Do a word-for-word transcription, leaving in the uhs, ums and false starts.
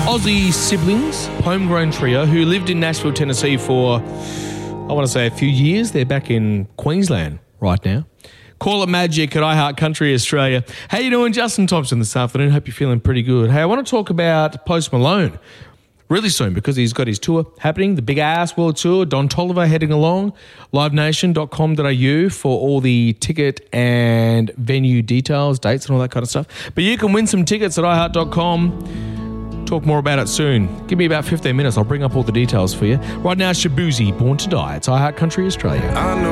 Aussie siblings, homegrown trio, who lived in Nashville, Tennessee for, I want to say, a few years. They're back in Queensland right now. Call It Magic at iHeartCountry Australia. How you doing? Justin Thompson this afternoon. Hope you're feeling pretty good. Hey, I want to talk about Post Malone really soon because he's got his tour happening, the Big Ass World Tour. Don Toliver heading along. live nation dot com dot a u for all the ticket and venue details, dates and all that kind of stuff. But you can win some tickets at i heart dot com. Talk more about it soon. Give me about fifteen minutes. I'll bring up all the details for you. Right now, Shabuzi, Born to Die. It's iHeartCountry Australia. I know